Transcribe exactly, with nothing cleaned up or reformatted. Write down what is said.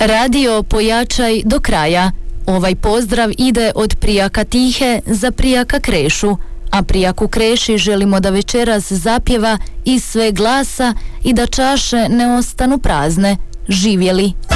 Radio pojačaj do kraja. Ovaj pozdrav ide od prijaka Tihe za prijaka Krešu, a prijaku Kreši želimo da večeras zapjeva iz sve glasa i da čaše ne ostanu prazne. Živjeli!